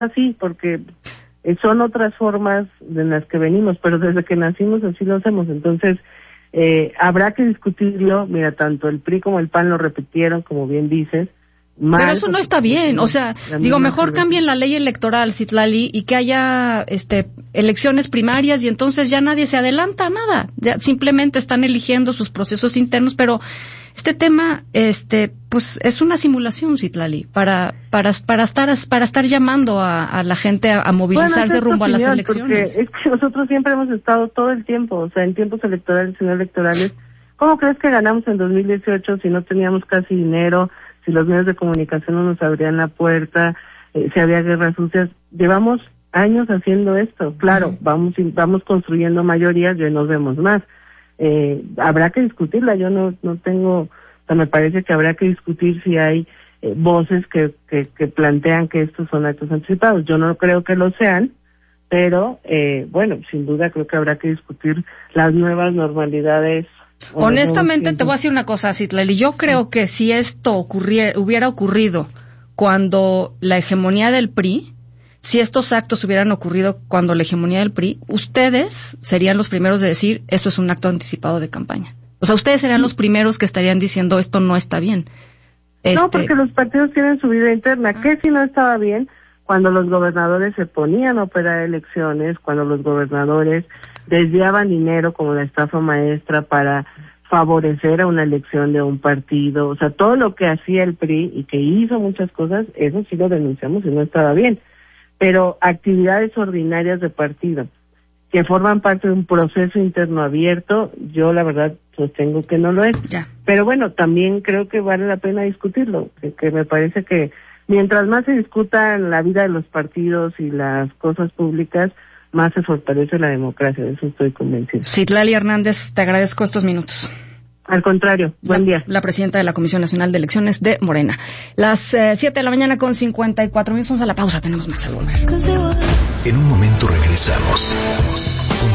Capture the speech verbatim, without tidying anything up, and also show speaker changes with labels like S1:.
S1: así, porque son otras formas de las que venimos, pero desde que nacimos así lo hacemos. Entonces, eh, habrá que discutirlo. Mira, tanto el P R I como el P A N lo repitieron, como bien dices. Mal,
S2: pero eso no está bien, o sea, digo, mejor cambien la ley electoral, Citlali, y que haya este elecciones primarias y entonces ya nadie se adelanta a nada, ya simplemente están eligiendo sus procesos internos, pero este tema, este, pues es una simulación, Citlali, para para para estar para estar llamando a, a la gente a, a movilizarse bueno, rumbo opinión, a las elecciones.
S1: Porque es que nosotros siempre hemos estado todo el tiempo, o sea, en tiempos electorales y no electorales. ¿Cómo crees que ganamos en dos mil dieciocho si no teníamos casi dinero? Si los medios de comunicación no nos abrían la puerta, eh, si había guerras sucias. Llevamos años haciendo esto. Claro, uh-huh. vamos vamos construyendo mayorías y hoy nos vemos más. Eh, habrá que discutirla. Yo no no tengo, o sea, me parece que habrá que discutir si hay eh, voces que, que que plantean que estos son actos anticipados. Yo no creo que lo sean, pero eh, bueno, sin duda creo que habrá que discutir las nuevas normalidades.
S2: Honestamente te voy a decir una cosa, Citlali, yo creo que si esto ocurriera, hubiera ocurrido cuando la hegemonía del P R I, si estos actos hubieran ocurrido cuando la hegemonía del P R I, ustedes serían los primeros de decir esto es un acto anticipado de campaña. O sea, ustedes serían los primeros que estarían diciendo esto no está bien. Este...
S1: No, porque los partidos tienen su vida interna. ¿Qué si no estaba bien? Cuando los gobernadores se ponían a operar elecciones, cuando los gobernadores desviaban dinero como la estafa maestra para favorecer a una elección de un partido, o sea, todo lo que hacía el P R I y que hizo muchas cosas, eso sí lo denunciamos y no estaba bien. Pero actividades ordinarias de partido que forman parte de un proceso interno abierto, yo la verdad sostengo que no lo es.
S2: Ya.
S1: Pero bueno, también creo que vale la pena discutirlo, que, que me parece que mientras más se discuta la vida de los partidos y las cosas públicas, más se fortalece la democracia, de eso estoy convencida.
S2: Citlali Hernández, te agradezco estos minutos.
S1: Al contrario, buen
S2: la,
S1: día.
S2: La presidenta de la Comisión Nacional de Elecciones de Morena. Las eh, siete de la mañana con cincuenta y cuatro minutos, vamos a la pausa, tenemos más al volver.
S3: En un momento regresamos.